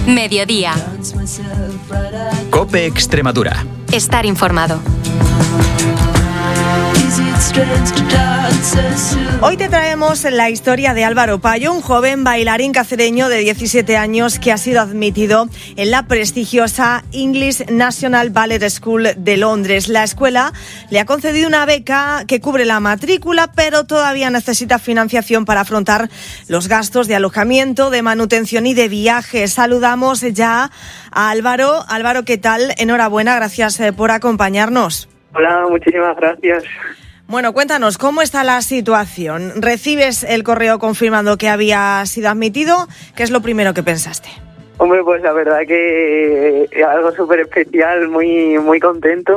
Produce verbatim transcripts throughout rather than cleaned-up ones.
Mediodía. COPE Extremadura. Estar informado. Hoy te traemos la historia de Álvaro Payo, un joven bailarín cacereño de diecisiete años que ha sido admitido en la prestigiosa English National Ballet School de Londres. La escuela le ha concedido una beca que cubre la matrícula, pero todavía necesita financiación para afrontar los gastos de alojamiento, de manutención y de viajes. Saludamos ya a Álvaro. Álvaro, ¿qué tal? Enhorabuena, gracias por acompañarnos. Hola, muchísimas gracias. Bueno, cuéntanos, ¿cómo está la situación? ¿Recibes el correo confirmando que había sido admitido? ¿Qué es lo primero que pensaste? Hombre, pues la verdad que es algo súper especial, muy muy contento.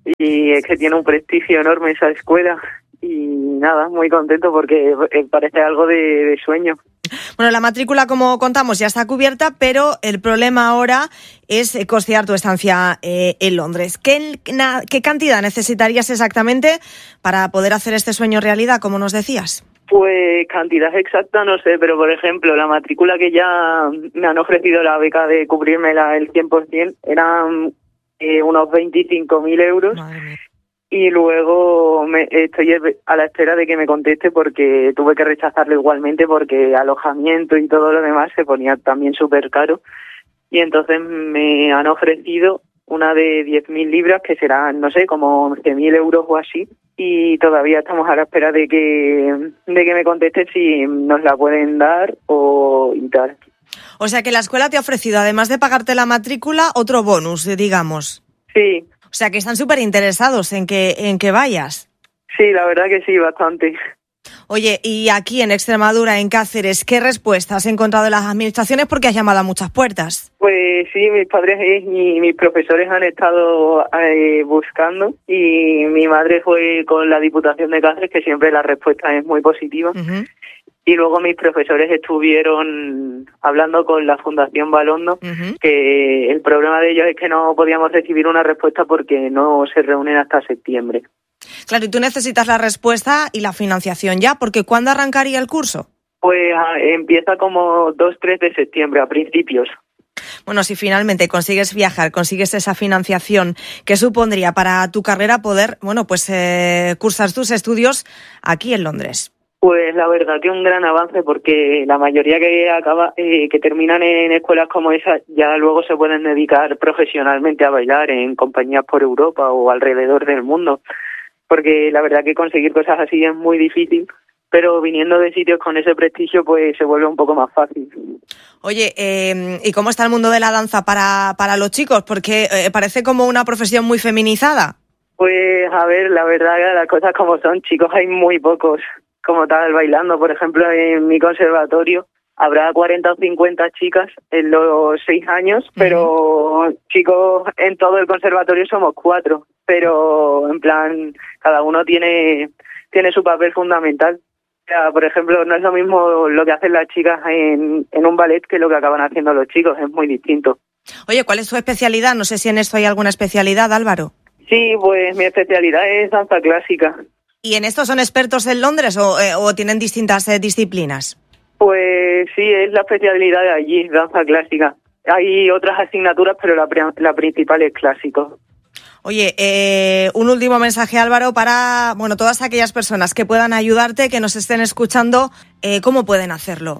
Y es que tiene un prestigio enorme esa escuela. Y nada, muy contento porque parece algo de, de sueño. Bueno, la matrícula, como contamos, ya está cubierta, pero el problema ahora es costear tu estancia eh, en Londres. ¿Qué, na, ¿Qué cantidad necesitarías exactamente para poder hacer este sueño realidad, como nos decías? Pues cantidad exacta no sé, pero por ejemplo, la matrícula que ya me han ofrecido la beca de cubrírmela el cien por ciento eran eh, unos veinticinco mil euros. Madre mía. Y luego me, estoy a la espera de que me conteste porque tuve que rechazarlo igualmente porque alojamiento y todo lo demás se ponía también súper caro. Y entonces me han ofrecido una de diez mil libras que serán, no sé, como once mil euros o así. Y todavía estamos a la espera de que, de que me conteste si nos la pueden dar o y tal. O sea que la escuela te ha ofrecido, además de pagarte la matrícula, otro bonus, digamos. Sí. O sea, que están súper interesados en que, en que vayas. Sí, la verdad que sí, bastante. Oye, y aquí en Extremadura, en Cáceres, ¿qué respuesta has encontrado en las administraciones? Porque has llamado a muchas puertas. Pues sí, mis padres y mis profesores han estado eh, buscando y mi madre fue con la Diputación de Cáceres, que siempre la respuesta es muy positiva. Uh-huh. Y luego mis profesores estuvieron hablando con la Fundación Balondo, uh-huh. que el problema de ellos es que no podíamos recibir una respuesta porque no se reúnen hasta septiembre. Claro, y tú necesitas la respuesta y la financiación ya, porque ¿cuándo arrancaría el curso? Pues empieza como dos tres de septiembre, a principios. Bueno, si finalmente consigues viajar, consigues esa financiación, ¿qué supondría para tu carrera poder, bueno, pues eh, cursar tus estudios aquí en Londres? Pues la verdad que un gran avance porque la mayoría que acaba eh, que terminan en escuelas como esa ya luego se pueden dedicar profesionalmente a bailar en compañías por Europa o alrededor del mundo, porque la verdad que conseguir cosas así es muy difícil, pero viniendo de sitios con ese prestigio pues se vuelve un poco más fácil. Oye, eh, ¿y cómo está el mundo de la danza para, para los chicos? Porque eh, parece como una profesión muy feminizada. Pues a ver, la verdad que las cosas como son, chicos hay muy pocos como tal bailando. Por ejemplo, en mi conservatorio habrá cuarenta o cincuenta chicas en los seis años, pero uh-huh. chicos en todo el conservatorio somos cuatro, pero en plan cada uno tiene tiene su papel fundamental. O sea, por ejemplo, no es lo mismo lo que hacen las chicas en, en un ballet que lo que acaban haciendo los chicos, es muy distinto. Oye, ¿cuál es tu especialidad? No sé si en esto hay alguna especialidad, Álvaro. Sí, pues mi especialidad es danza clásica. ¿Y en esto son expertos en Londres o, eh, o tienen distintas eh, disciplinas? Pues sí, es la especialidad de allí, danza clásica. Hay otras asignaturas, pero la, la principal es clásico. Oye, eh, un último mensaje, Álvaro, para bueno todas aquellas personas que puedan ayudarte, que nos estén escuchando, eh, ¿cómo pueden hacerlo?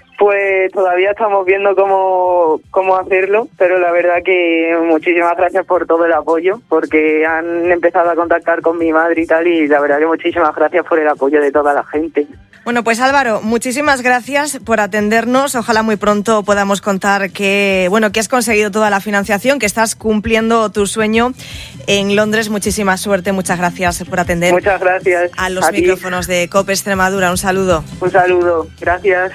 Pues todavía estamos viendo cómo, cómo hacerlo, pero la verdad que muchísimas gracias por todo el apoyo, porque han empezado a contactar con mi madre y tal, y la verdad que muchísimas gracias por el apoyo de toda la gente. Bueno, pues Álvaro, muchísimas gracias por atendernos. Ojalá muy pronto podamos contar que, bueno, que has conseguido toda la financiación, que estás cumpliendo tu sueño en Londres. Muchísima suerte, muchas gracias por atender. Muchas gracias a los a micrófonos ti. de COPE Extremadura. Un saludo. Un saludo, gracias.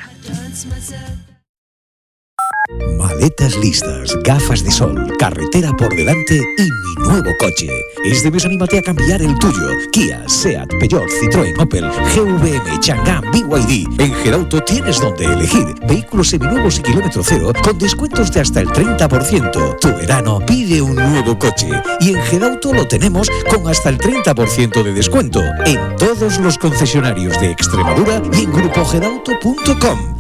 Maletas listas, gafas de sol, carretera por delante y mi nuevo coche. Este mes anímate a cambiar el tuyo. Kia, Seat, Peugeot, Citroën, Opel, G V M, Chang'an, B Y D. En Gerauto tienes donde elegir. Vehículos seminuevos y kilómetro cero con descuentos de hasta el treinta por ciento. Tu verano pide un nuevo coche. Y en Gerauto lo tenemos con hasta el treinta por ciento de descuento. En todos los concesionarios de Extremadura y en grupo gerauto punto com.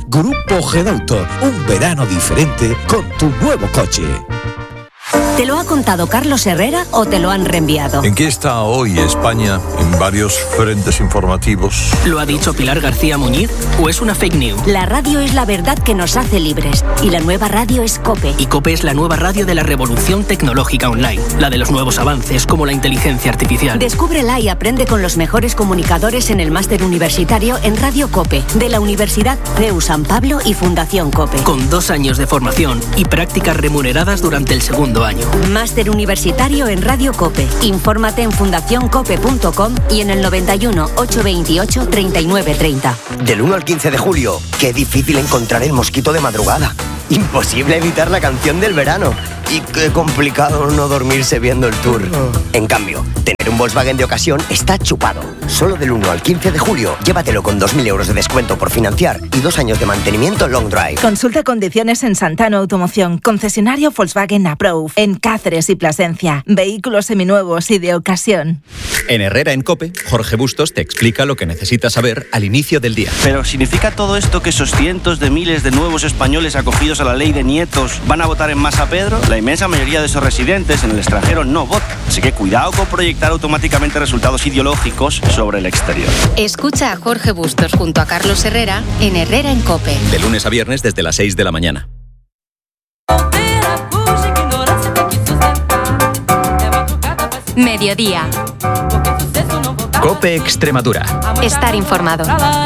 Grupo Gedauto, un verano diferente con tu nuevo coche. ¿Te lo ha contado Carlos Herrera o te lo han reenviado? ¿En qué está hoy España en varios frentes informativos? ¿Lo ha dicho Pilar García Muñiz o es una fake news? La radio es la verdad que nos hace libres y la nueva radio es COPE. Y COPE es la nueva radio de la revolución tecnológica online, la de los nuevos avances como la inteligencia artificial. Descúbrela y aprende con los mejores comunicadores en el máster universitario en Radio COPE, de la Universidad C E U San Pablo y Fundación COPE. Con dos años de formación y prácticas remuneradas durante el segundo año. Máster universitario en Radio COPE. Infórmate en fundación cope punto com y en el noventa y uno, ochocientos veintiocho, treinta y nueve treinta. Del uno al quince de julio, qué difícil encontrar el mosquito de madrugada. Imposible evitar la canción del verano. Y qué complicado no dormirse viendo el tour. En cambio, tener un Volkswagen de ocasión está chupado. Solo del uno al quince de julio, llévatelo con dos mil euros de descuento por financiar y dos años de mantenimiento long drive. Consulta condiciones en Santano Automoción, concesionario Volkswagen Approved, en Cáceres y Plasencia. Vehículos seminuevos y de ocasión. En Herrera en COPE, Jorge Bustos te explica lo que necesitas saber al inicio del día. Pero ¿significa todo esto que esos cientos de miles de nuevos españoles acogidos a la ley de nietos van a votar en masa Pedro? La inmensa mayoría de esos residentes en el extranjero no votan. Así que cuidado con proyectar automáticamente resultados ideológicos sobre el exterior. Escucha a Jorge Bustos junto a Carlos Herrera en Herrera en COPE. De lunes a viernes desde las seis de la mañana. Mediodía. COPE Extremadura. Estar informado.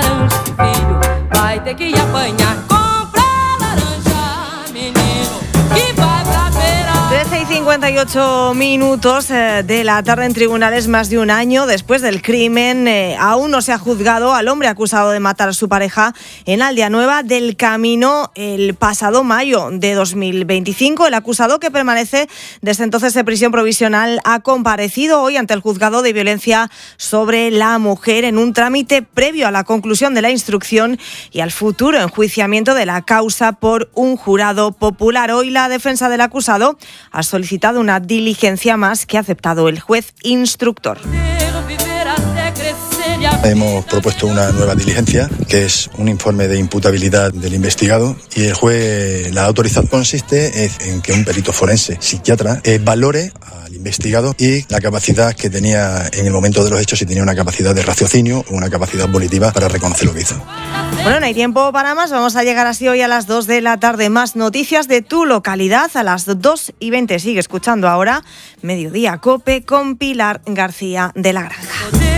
trece y cincuenta y ocho minutos de la tarde en tribunales. Más de un año después del crimen, eh, aún no se ha juzgado al hombre acusado de matar a su pareja en Aldea Nueva del Camino el pasado mayo de dos mil veinticinco. El acusado, que permanece desde entonces en prisión provisional, ha comparecido hoy ante el juzgado de violencia sobre la mujer en un trámite previo a la conclusión de la instrucción y al futuro enjuiciamiento de la causa por un jurado popular. Hoy la defensa del acusado ha solicitado una diligencia más que ha aceptado el juez instructor. Hemos propuesto una nueva diligencia, que es un informe de imputabilidad del investigado, y el juez la ha autorizado. Consiste en que un perito forense, psiquiatra, eh, valore al investigado y la capacidad que tenía en el momento de los hechos, si tenía una capacidad de raciocinio o una capacidad volitiva para reconocer lo que hizo. Bueno, no hay tiempo para más. Vamos a llegar así hoy a las dos de la tarde. Más noticias de tu localidad a las dos y veinte. Sigue escuchando ahora Mediodía COPE con Pilar García de la Granja.